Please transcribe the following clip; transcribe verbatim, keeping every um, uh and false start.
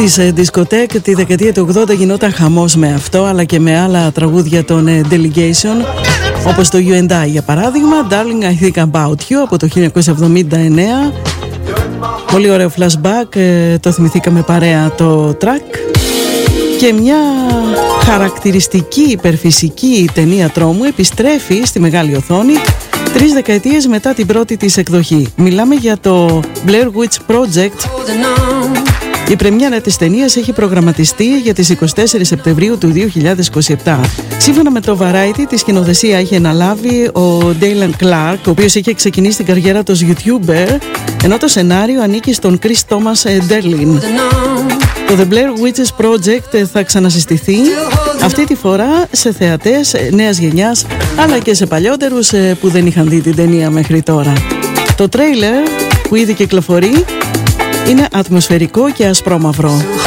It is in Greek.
Στις δισκοτέκ τη δεκαετία του ογδόντα γινόταν χαμός με αυτό, αλλά και με άλλα τραγούδια των Delegation, όπως το You and I για παράδειγμα. Darling I Think About You από το χίλια εννιακόσια εβδομήντα εννέα. Πολύ ωραίο flashback, το θυμηθήκαμε παρέα το track. Και μια χαρακτηριστική υπερφυσική ταινία τρόμου επιστρέφει στη μεγάλη οθόνη τρεις δεκαετίες μετά την πρώτη της εκδοχή. Μιλάμε για το Blair Witch Project. Η πρεμιέρα της ταινίας έχει προγραμματιστεί για τις εικοστή τέταρτη Σεπτεμβρίου του δύο χιλιάδες είκοσι επτά. Σύμφωνα με το Variety, τη σκηνοθεσία έχει αναλάβει ο Dylan Clark, ο οποίος είχε ξεκινήσει την καριέρα του ως YouTuber, ενώ το σενάριο ανήκει στον Chris Thomas Derlin. Το The Blair Witches Project θα ξανασυστηθεί, αυτή τη φορά σε θεατές νέας γενιάς, αλλά και σε παλιότερους που δεν είχαν δει την ταινία μέχρι τώρα. Το τρέιλερ που ήδη κυκλοφορεί είναι ατμοσφαιρικό και ασπρόμαυρο.